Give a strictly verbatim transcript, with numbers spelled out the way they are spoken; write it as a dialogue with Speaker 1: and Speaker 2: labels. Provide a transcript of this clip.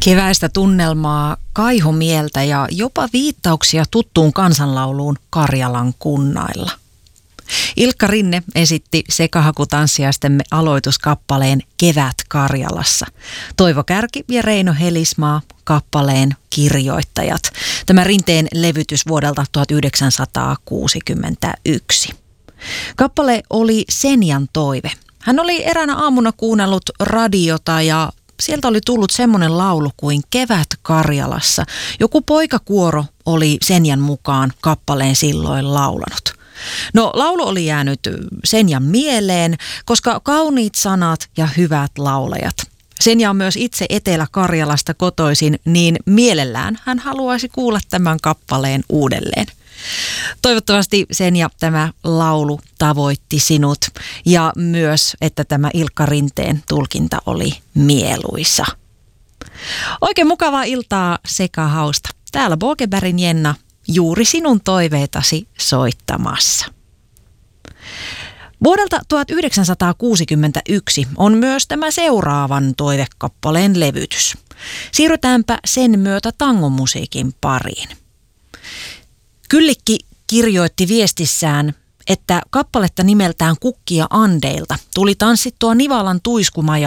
Speaker 1: Keväistä tunnelmaa, kaihomieltä ja jopa viittauksia tuttuun kansanlauluun Karjalan kunnailla. Ilkka Rinne esitti sekahakutanssiaistemme aloituskappaleen Kevät Karjalassa. Toivo Kärki ja Reino Helismaa kappaleen kirjoittajat. Tämä Rinteen levytys vuodelta tuhatyhdeksänsataakuusikymmentäyksi. Kappale oli Senjan toive. Hän oli eräänä aamuna kuunnellut radiota ja sieltä oli tullut semmoinen laulu kuin Kevät Karjalassa. Joku poikakuoro oli Senjan mukaan kappaleen silloin laulanut. No, laulu oli jäänyt Senjan mieleen, koska kauniit sanat ja hyvät laulajat. Senja on myös itse Etelä-Karjalasta kotoisin, niin mielellään hän haluaisi kuulla tämän kappaleen uudelleen. Toivottavasti Senja tämä laulu tavoitti sinut ja myös, että tämä Ilkka Rinteen tulkinta oli mieluisa. Oikein mukavaa iltaa sekä hausta. Täällä Bogebergin Jenna juuri sinun toiveitasi soittamassa. Vuodelta tuhatyhdeksänsataakuusikymmentäyksi on myös tämä seuraavan toivekappaleen levytys. Siirrytäänpä sen myötä tangomusiikin pariin. Kyllikki kirjoitti viestissään, että kappaletta nimeltään Kukkia Andeilta tuli tanssittua Nivalan tuiskumaja